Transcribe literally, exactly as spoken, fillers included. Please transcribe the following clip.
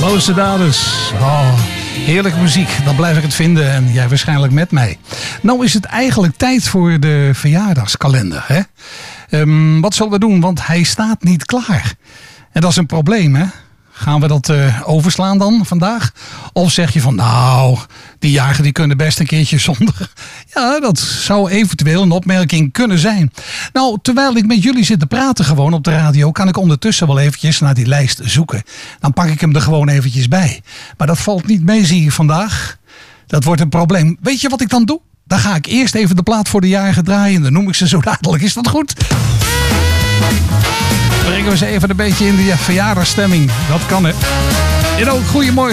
Loze Daders. Oh, heerlijke muziek. Dan blijf ik het vinden en jij waarschijnlijk met mij. Nou is het eigenlijk tijd voor de verjaardagskalender. Hè? Um, wat zullen we doen? Want hij staat niet klaar. En dat is een probleem, hè? Gaan we dat uh, overslaan dan vandaag? Of zeg je van nou, die jarigen die kunnen best een keertje zonder. Ja, dat zou eventueel een opmerking kunnen zijn. Nou, terwijl ik met jullie zit te praten gewoon op de radio, kan ik ondertussen wel eventjes naar die lijst zoeken. Dan pak ik hem er gewoon eventjes bij. Maar dat valt niet mee, zie je vandaag. Dat wordt een probleem. Weet je wat ik dan doe? Dan ga ik eerst even de plaat voor de jarigen draaien en dan noem ik ze zo dadelijk. Is dat goed? Brengen we ze even een beetje in de verjaardagsstemming. Dat kan, hè. En ook goedemorgen.